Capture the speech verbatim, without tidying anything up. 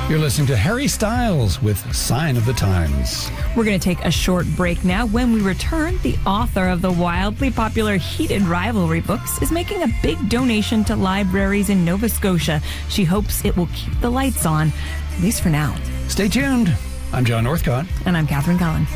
You're listening to Harry Styles with Sign of the Times. We're going to take a short break now. When we return, the author of the wildly popular Heated Rivalry books is making a big donation to libraries in Nova Scotia. She hopes it will keep the lights on, at least for now. Stay tuned. I'm John Northcott. And I'm Catherine Cullen.